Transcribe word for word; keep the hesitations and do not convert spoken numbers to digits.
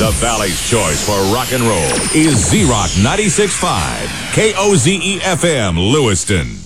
The Valley's choice for rock and roll is Z-Rock ninety-six point five, K O Z E F M, Lewiston.